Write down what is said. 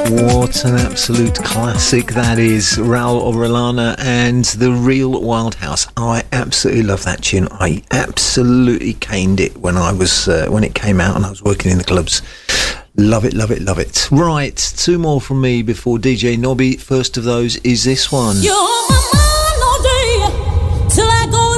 What an absolute classic that is. Raul Orellana and The Real Wild House. I absolutely love that tune. I absolutely caned it when it came out and I was working in the clubs. Love it, love it, love it. Right, two more from me before DJ Nobby. First of those is this one. You're my mind all day till I go